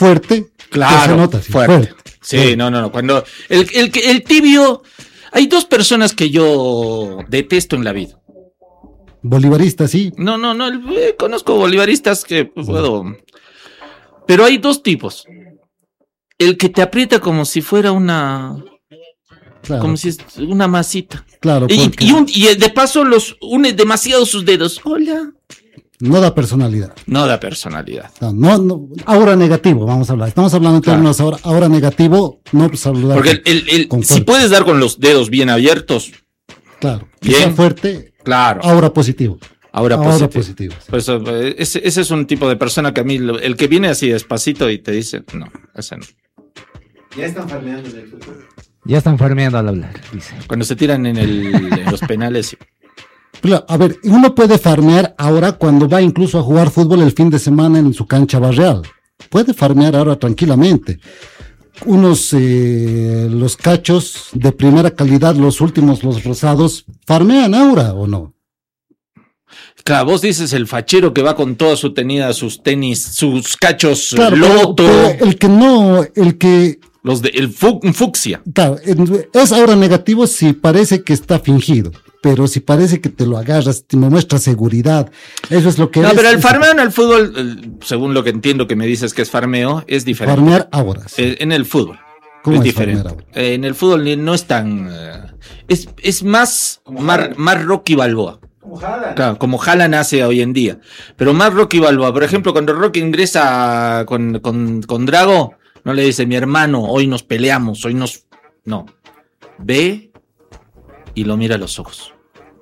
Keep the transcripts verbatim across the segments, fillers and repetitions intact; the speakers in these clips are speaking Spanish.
fuerte, claro, se nota, sí, fuerte. fuerte. Sí, fuerte. no, no, no. Cuando el, el, el tibio, hay dos personas que yo detesto en la vida. Bolivarista, sí. No, no, no, eh, conozco bolivaristas que puedo. Pero hay dos tipos. El que te aprieta como si fuera una. Claro. Como si es una masita. Claro. Y, y, un, y de paso los une demasiado sus dedos. Hola. No da personalidad. No da personalidad. No, no, no ahora negativo, vamos a hablar. Estamos hablando en términos claro. ahora, ahora negativo, no saludar. Porque el, el, el, si puedes dar con los dedos bien abiertos. Claro. Bien. Que sea fuerte. Claro. Ahora positivo. Ahora, ahora positivo. positivo sí. Pues, ese, ese es un tipo de persona que a mí, el que viene así despacito y te dice, no, ese no. Ya están farmeando en el fútbol. Ya están farmeando al hablar, dice. Cuando se tiran en, el, en los penales. Pero, a ver, uno puede farmear ahora cuando va incluso a jugar fútbol el fin de semana en su cancha barrial. Puede farmear ahora tranquilamente. Unos, eh, los cachos de primera calidad, los últimos, los rosados, ¿farmean ahora o no? Claro, vos dices el fachero que va con toda su tenida, sus tenis, sus cachos, claro, loto. Pero, pero el que no, el que... Los de, el fu, fucsia. Claro, es ahora negativo si parece que está fingido, pero si parece que te lo agarras, te muestra seguridad, eso es lo que no, es. No, pero el farmeo en el fútbol, según lo que entiendo que me dices que es farmeo, es diferente. Farmear ahora. Sí. En el fútbol. ¿Cómo es, es diferente. Ahora? En el fútbol no es tan... Es, es más, más, más Rocky Balboa. Como Haaland. Claro, como Haaland hace hoy en día. Pero más Rocky Balboa. Por ejemplo, cuando Rocky ingresa con, con, con Drago, no le dice, mi hermano, hoy nos peleamos, hoy nos... No. Ve y lo mira a los ojos.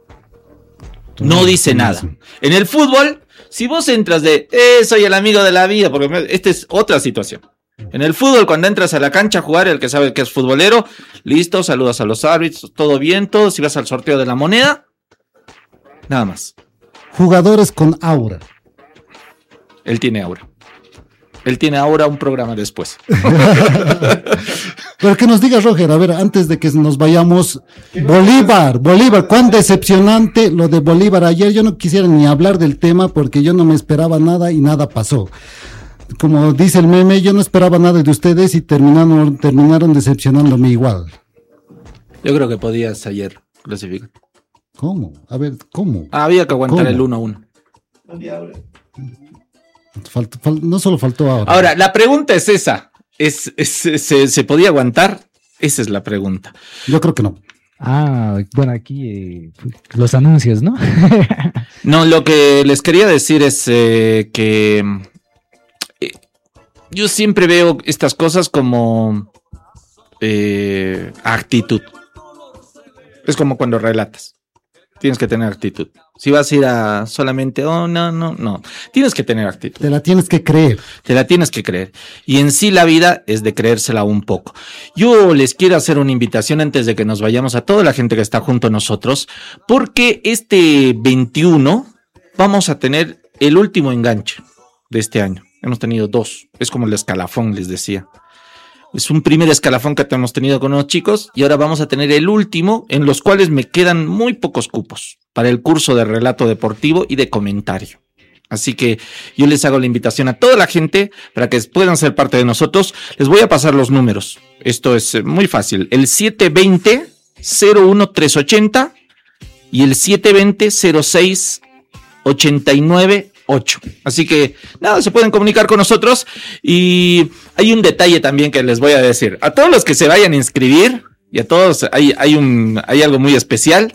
No dice nada. En el fútbol, si vos entras de, eh, soy el amigo de la vida, porque esta es otra situación. En el fútbol, cuando entras a la cancha a jugar, el que sabe que es futbolero, listo, saludas a los árbitros, todo bien, todo, si vas al sorteo de la moneda, nada más. Jugadores con aura. Él tiene aura. Él tiene ahora un programa después. Pero que nos diga, Roger, a ver, antes de que nos vayamos, Bolívar, Bolívar, cuán decepcionante lo de Bolívar ayer. Yo no quisiera ni hablar del tema porque yo no me esperaba nada y nada pasó. Como dice el meme, yo no esperaba nada de ustedes y terminaron, terminaron decepcionándome igual. Yo creo que podías ayer clasificar. ¿Cómo? A ver, ¿cómo? Ah, había que aguantar ¿Cómo? El uno a uno. Faltó, fal, no solo faltó ahora. Ahora, la pregunta es esa. ¿Es, es, se, ¿Se podía aguantar? Esa es la pregunta. Yo creo que no. Ah, bueno, aquí eh, los anuncios, ¿no? No, lo que les quería decir es eh, que eh, yo siempre veo estas cosas como eh, actitud. Es como cuando relatas. Tienes que tener actitud. Si vas a ir a solamente, oh, no, no, no. Tienes que tener actitud. Te la tienes que creer. Te la tienes que creer. Y en sí la vida es de creérsela un poco. Yo les quiero hacer una invitación antes de que nos vayamos a toda la gente que está junto a nosotros, porque este veintiuno vamos a tener el último enganche de este año. Hemos tenido dos. Es como el escalafón, les decía. Es un primer escalafón que hemos tenido con los chicos y ahora vamos a tener el último, en los cuales me quedan muy pocos cupos para el curso de relato deportivo y de comentario. Así que yo les hago la invitación a toda la gente para que puedan ser parte de nosotros. Les voy a pasar los números. Esto es muy fácil. El siete dos cero, cero uno tres ocho cero y el siete dos cero, cero seis ocho nueve ocho. Así que nada, se pueden comunicar con nosotros. Y hay un detalle también que les voy a decir. A todos los que se vayan a inscribir, y a todos hay, hay, un, hay algo muy especial.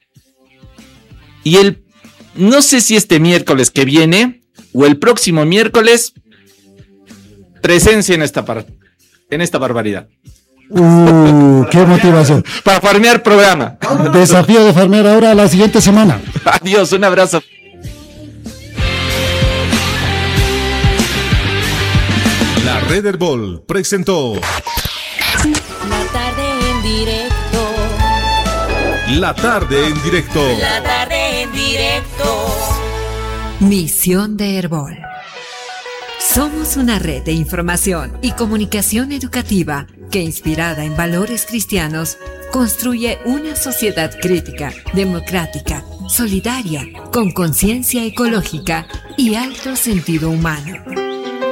Y el, no sé si este miércoles que viene o el próximo miércoles, presencia en esta, par, en esta barbaridad. Uh, qué motivación. Para farmear programa. Desafío de farmear ahora la siguiente semana. Adiós, un abrazo. La Red Herbol presentó La tarde en directo. La tarde en directo. La tarde en directo. Misión de Herbol. Somos una red de información y comunicación educativa que, inspirada en valores cristianos, construye una sociedad crítica, democrática, solidaria, con conciencia ecológica y alto sentido humano.